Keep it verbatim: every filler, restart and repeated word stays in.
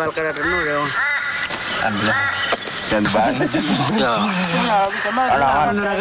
bawal ka na rin no. Yan ba? Yan ba? Ano na